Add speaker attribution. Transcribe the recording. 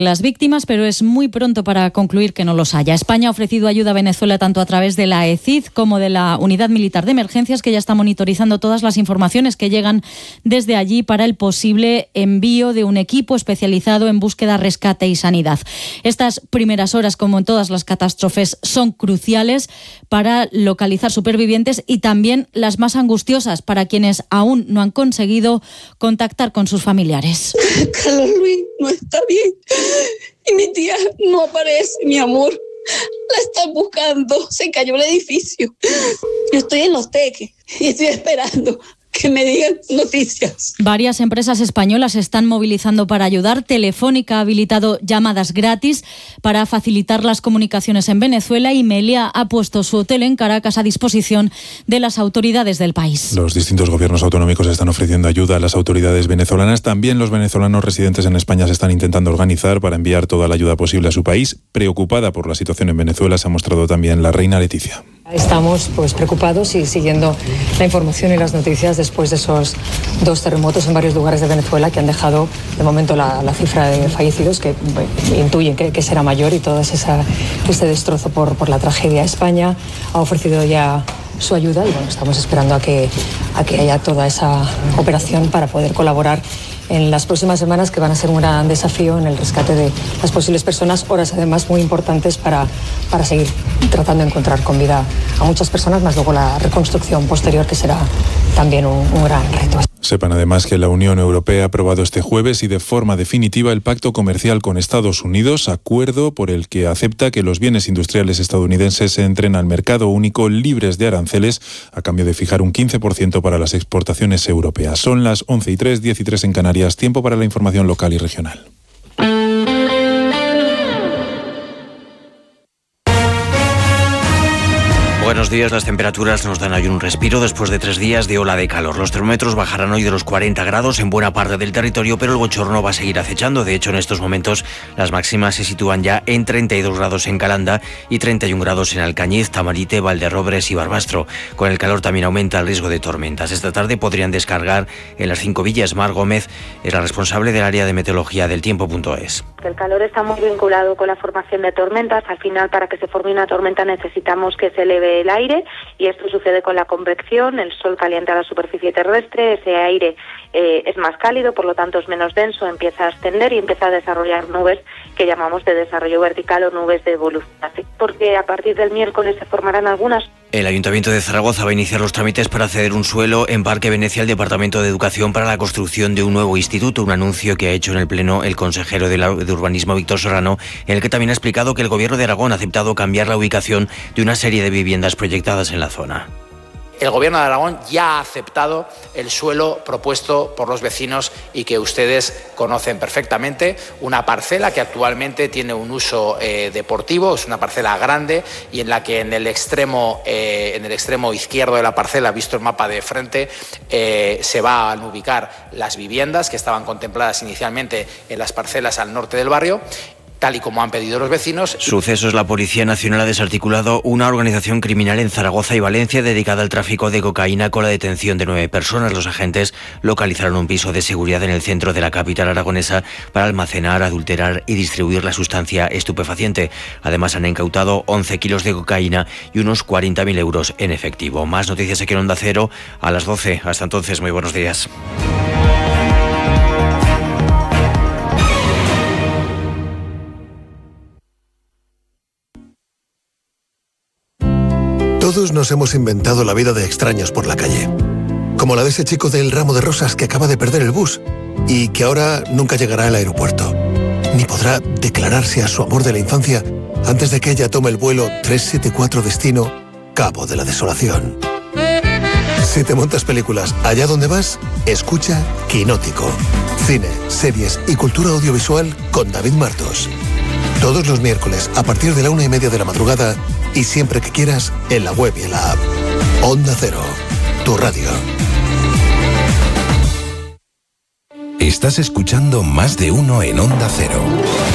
Speaker 1: las víctimas, pero es muy pronto para concluir que no los haya. España ha ofrecido ayuda a Venezuela tanto a través de la ECID como de la Unidad Militar de Emergencias, que ya está monitorizando todas las informaciones que llegan desde allí para el posible envío de un equipo especializado en búsqueda, rescate y sanidad. Estas primeras horas, como en todas las catástrofes, son cruciales para localizar supervivientes y también las más angustiosas para quienes aún no han conseguido contactar con sus familiares.
Speaker 2: Carlos Luis no está bien y mi tía no aparece, mi amor. La están buscando, se cayó el edificio. Yo estoy en Los Teques y estoy esperando que me digan noticias.
Speaker 1: Varias empresas españolas se están movilizando para ayudar. Telefónica ha habilitado llamadas gratis para facilitar las comunicaciones en Venezuela y Meliá ha puesto su hotel en Caracas a disposición de las autoridades del país.
Speaker 3: Los distintos gobiernos autonómicos están ofreciendo ayuda a las autoridades venezolanas. También los venezolanos residentes en España se están intentando organizar para enviar toda la ayuda posible a su país. Preocupada por la situación en Venezuela se ha mostrado también la reina Leticia.
Speaker 4: Estamos preocupados y siguiendo la información y las noticias después de esos 2 terremotos en varios lugares de Venezuela que han dejado de momento la cifra de fallecidos que intuyen que será mayor y todo ese destrozo por la tragedia. España ha ofrecido ya su ayuda y estamos esperando a que haya toda esa operación para poder colaborar en las próximas semanas, que van a ser un gran desafío en el rescate de las posibles personas, horas además muy importantes para seguir tratando de encontrar con vida a muchas personas, más luego la reconstrucción posterior, que será también un gran reto.
Speaker 3: Sepan además que la Unión Europea ha aprobado este jueves y de forma definitiva el pacto comercial con Estados Unidos, acuerdo por el que acepta que los bienes industriales estadounidenses entren al mercado único libres de aranceles a cambio de fijar un 15% para las exportaciones europeas. Son las 11:03, 10:03 en Canarias, tiempo para la información local y regional.
Speaker 5: Buenos días, las temperaturas nos dan hoy un respiro después de 3 días de ola de calor. Los termómetros bajarán hoy de los 40 grados en buena parte del territorio, pero el bochorno va a seguir acechando. De hecho, en estos momentos las máximas se sitúan ya en 32 grados en Calanda y 31 grados en Alcañiz, Tamarite, Valderrobres y Barbastro. Con el calor también aumenta el riesgo de tormentas. Esta tarde podrían descargar en las 5 villas. Mar Gómez era responsable del área de meteorología del tiempo.es.
Speaker 6: El calor está muy vinculado con la formación de tormentas. Al final, para que se forme una tormenta necesitamos que se eleve el aire y esto sucede con la convección. El sol calienta la superficie terrestre, ese aire es más cálido, por lo tanto es menos denso, empieza a ascender y empieza a desarrollar nubes que llamamos de desarrollo vertical o nubes de evolución. Porque a partir del miércoles se formarán algunas.
Speaker 5: El Ayuntamiento de Zaragoza va a iniciar los trámites para ceder un suelo en Parque Venecia al Departamento de Educación para la construcción de un nuevo instituto, un anuncio que ha hecho en el Pleno el consejero de Urbanismo Víctor Serrano, en el que también ha explicado que el Gobierno de Aragón ha aceptado cambiar la ubicación de una serie de viviendas proyectadas en la zona.
Speaker 7: El Gobierno de Aragón ya ha aceptado el suelo propuesto por los vecinos y que ustedes conocen perfectamente, una parcela que actualmente tiene un uso deportivo, es una parcela grande y en la que en el extremo izquierdo de la parcela, visto el mapa de frente, se van a ubicar las viviendas que estaban contempladas inicialmente en las parcelas al norte del barrio, tal y como han pedido los vecinos.
Speaker 5: Sucesos: la Policía Nacional ha desarticulado una organización criminal en Zaragoza y Valencia dedicada al tráfico de cocaína con la detención de 9 personas. Los agentes localizaron un piso de seguridad en el centro de la capital aragonesa para almacenar, adulterar y distribuir la sustancia estupefaciente. Además han incautado 11 kilos de cocaína y unos 40.000 euros en efectivo. Más noticias aquí en Onda Cero a las 12. Hasta entonces, muy buenos días.
Speaker 8: Todos nos hemos inventado la vida de extraños por la calle. Como la de ese chico del ramo de rosas que acaba de perder el bus y que ahora nunca llegará al aeropuerto. Ni podrá declararse a su amor de la infancia antes de que ella tome el vuelo 374 destino Cabo de la Desolación. Si te montas películas allá donde vas, escucha Quinótico. Cine, series y cultura audiovisual con David Martos. Todos los miércoles a partir de la 1:30 de la madrugada y siempre que quieras en la web y en la app. Onda Cero, tu radio.
Speaker 9: Estás escuchando Más de Uno en Onda Cero.